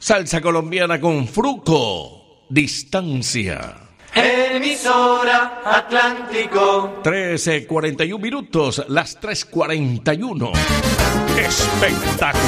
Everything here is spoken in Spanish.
Salsa colombiana con Fruco. Distancia. Emisora Atlántico. 13:41, las 3:41. Espectacular.